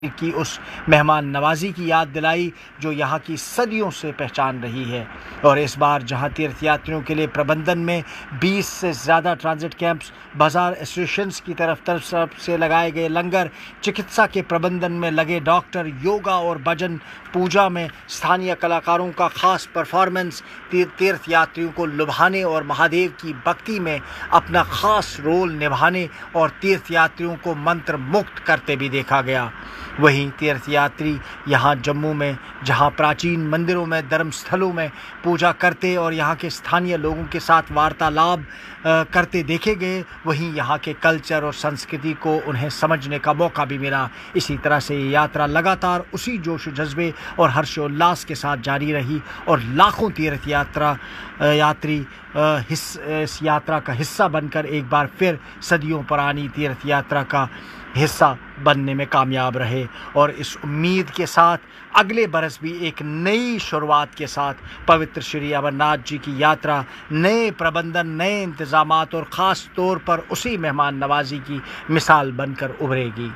की उस मेहमान नवाजी की याद दिलाई जो यहाँ की सदियों से पहचान रही है। और इस बार जहाँ तीर्थयात्रियों के लिए प्रबंधन में 20 से ज़्यादा ट्रांजिट कैंप्स, बाजार एसोसिएशंस की तरफ से लगाए गए लंगर, चिकित्सा के प्रबंधन में लगे डॉक्टर, योगा और भजन पूजा में स्थानीय कलाकारों का खास परफॉर्मेंस तीर्थयात्रियों को लुभाने और महादेव की भक्ति में अपना खास रोल निभाने और तीर्थयात्रियों को मंत्र मुक्त करते भी देखा गया। वहीं तीर्थयात्री यहाँ जम्मू में जहाँ प्राचीन मंदिरों में, धर्मस्थलों में पूजा करते और यहाँ के स्थानीय लोगों के साथ वार्तालाप करते देखे गए, वहीं यहाँ के कल्चर और संस्कृति को उन्हें समझने का मौका भी मिला। इसी तरह से ये यात्रा लगातार उसी जोश जज्बे और हर्षोल्लास के साथ जारी रही और लाखों यात्री इस यात्रा का हिस्सा बनकर एक बार फिर सदियों पुरानी तीर्थ यात्रा का हिस्सा बनने में कामयाब रहे। और इस उम्मीद के साथ अगले बरस भी एक नई शुरुआत के साथ पवित्र श्री अमरनाथ जी की यात्रा नए प्रबंधन, नए इंतजामात और ख़ास तौर पर उसी मेहमान नवाजी की मिसाल बनकर उभरेगी।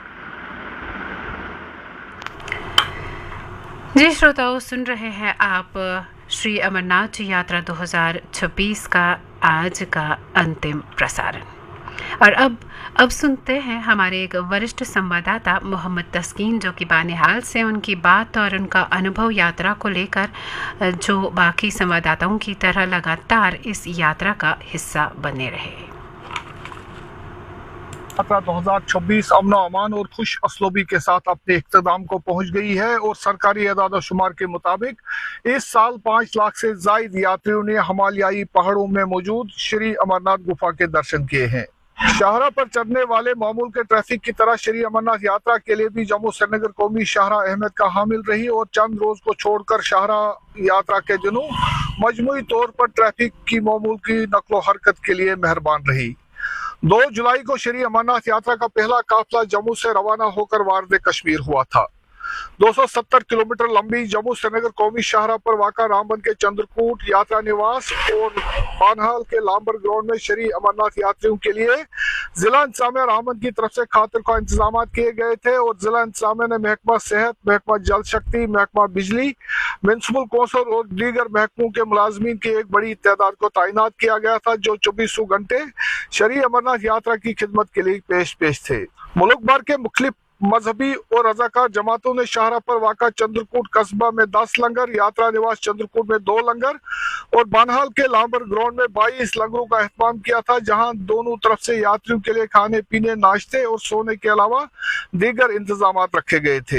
जी श्रोताओं, सुन रहे हैं आप श्री अमरनाथ जी यात्रा 2026 का आज का अंतिम प्रसारण। और अब सुनते हैं हमारे एक वरिष्ठ संवाददाता मोहम्मद तस्कीन, जो कि बानिहाल से उनकी बात और उनका अनुभव यात्रा को लेकर, जो बाकी संवाददाताओं की तरह लगातार इस यात्रा का हिस्सा बने रहे। यात्रा 2026 अमन अमान और खुश असलोबी के साथ अपने इख्तिताम को पहुंच गई है और सरकारी एदाद शुमार के मुताबिक इस साल 5 लाख से जायद यात्रियों ने हिमालयाई पहाड़ों में मौजूद श्री अमरनाथ गुफा के दर्शन किए हैं। शाहरा पर चढ़ने वाले मामूल के ट्रैफिक की तरह श्री अमरनाथ यात्रा के लिए भी जम्मू श्रीनगर कौमी शाहरा अहमियत का हामिल रही और चंद रोज को छोड़कर शाहरा यात्रा के दिनों मजमूई तौर पर ट्रैफिक की मामूल की नकलो हरकत के लिए मेहरबान रही। 2 जुलाई को श्री अमरनाथ यात्रा का पहला काफिला जम्मू से रवाना होकर वारद कश्मीर हुआ था। 270 किलोमीटर लंबी जम्मू श्रीनगर कौमी शाहरा पर वाक़ा रामबन के चंद्रकूट यात्रा निवास और बानहाल के लांबर ग्राउंड में श्री अमरनाथ यात्रियों के लिए जिला इंतजामिया रामबन की तरफ से खातिर का इंतजाम किए गए थे और जिला इंतजामिया ने महकमा सेहत, महकमा जल शक्ति, महकमा बिजली, म्युनिसिपल कौंसिल और दीगर महकमों के मुलाजमीन की एक बड़ी तादाद को तैनात किया गया था, जो 24 घंटे श्री अमरनाथ यात्रा की खिदमत के लिए पेश थे। मुल्क भर के मुख्तलिफ मजहबी और रजाकार जमातों ने शाहरा पर वाक़ा चंद्रकूट कस्बा में 10 लंगर, यात्रा निवास चंद्रकूट में 2 लंगर और बानहाल के लांबर ग्राउंड में 22 लंगरों का एहतमाम किया था, जहां दोनों तरफ से यात्रियों के लिए खाने पीने, नाश्ते और सोने के अलावा दीगर इंतजाम रखे गए थे।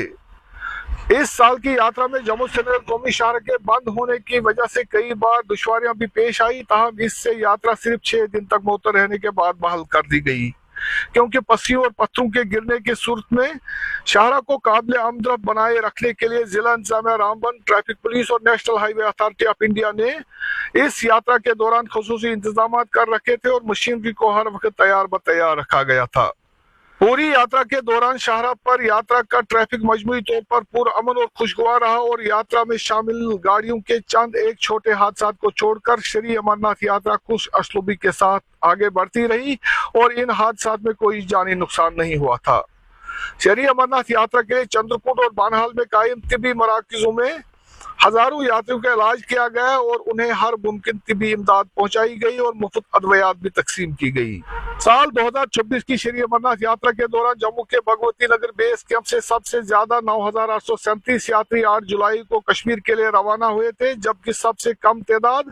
इस साल की यात्रा में जम्मू श्रीनगर कौमी शाहरा के बंद होने की वजह से कई बार दुश्वारियां भी पेश आई, ताहम इससे यात्रा सिर्फ 6 दिन तक मुअत्तल रहने के बाद बहाल कर दी गई, क्योंकि पस्सियों और पत्थरों के गिरने की सूरत में शाहरा को काबिल आमदरफ्त बनाए रखने के लिए जिला इंतजामिया रामबन, ट्रैफिक पुलिस और national highway authority of India ने इस यात्रा के दौरान खुसूसी इंतजाम कर रखे थे और मशीनरी को हर वक्त तैयार बतैयार रखा गया था। पूरी यात्रा के दौरान शाहरा पर यात्रा का ट्रैफिक मजमूई तौर पर पुरअमन और खुशगवार रहा और यात्रा में शामिल गाड़ियों के चंद एक छोटे हादसा को छोड़कर श्री अमरनाथ यात्रा खुश असलूबी के साथ आगे बढ़ती रही और इन हादसा में कोई जानी नुकसान नहीं हुआ था। श्री अमरनाथ यात्रा के लिए चंद्रकूट और बानहाल में कायम तिब्बी मराकजों में हजारों यात्रियों का इलाज किया गया और उन्हें हर मुमकिन तिब्बी इमदाद पहुंचाई गई और मुफ्त अद्वियात भी तकसीम की गई। साल 2026 की श्री अमरनाथ यात्रा के दौरान जम्मू के भगवती नगर बेस कैंप से सबसे ज्यादा 9,837 यात्री 8 जुलाई को कश्मीर के लिए रवाना हुए थे, जबकि सबसे कम तादाद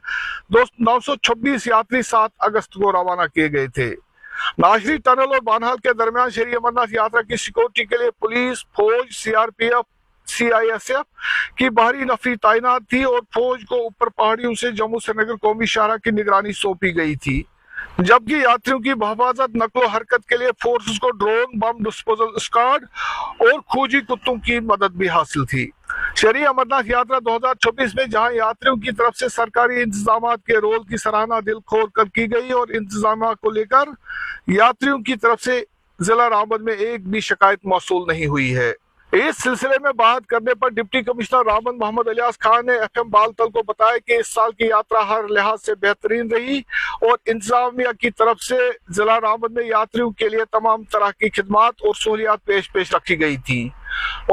926 यात्री 7 अगस्त को रवाना किए गए थे। नाशरी टनल और बानहाल के दरमियान श्री अमरनाथ यात्रा की सिक्योरिटी के लिए पुलिस, फौज, सीआरपीएफ, सीआईएसएफ की बाहरी नफरी तैनात थी और फौज को ऊपर पहाड़ियों से जम्मू श्रीनगर कौमी शाहरा की निगरानी सौंपी गई थी, जबकि यात्रियों की हिफाजत, नकलो हरकत के लिए फोर्सेस को ड्रोन, बम डिस्पोजल स्क्वाड और खोजी कुत्तों की मदद भी हासिल थी। श्री अमरनाथ यात्रा 2026 में जहां यात्रियों की तरफ से सरकारी इंतजाम के रोल की सराहना दिल खोल कर की गई और इंतजाम को लेकर यात्रियों की तरफ से जिला रामबन में एक भी शिकायत मौसूल नहीं हुई है। इस सिलसिले में बात करने पर डिप्टी कमिश्नर रामन मोहम्मद इलियास खान ने FM बालतल को बताया कि इस साल की यात्रा हर लिहाज से बेहतरीन रही और इंतजामिया की तरफ से जिला रामन में यात्रियों के लिए तमाम तरह की खिदमात और सहूलियात पेश रखी गई थी।